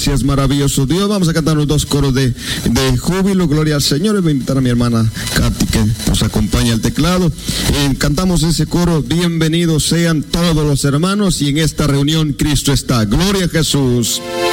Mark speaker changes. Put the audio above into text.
Speaker 1: Gracias, maravilloso Dios. Vamos a cantar los dos coros de júbilo, gloria al Señor. Y voy a invitar a mi hermana Katy que nos acompañe al teclado. Cantamos ese coro: bienvenidos sean todos los hermanos, y en esta reunión Cristo está. Gloria a Jesús.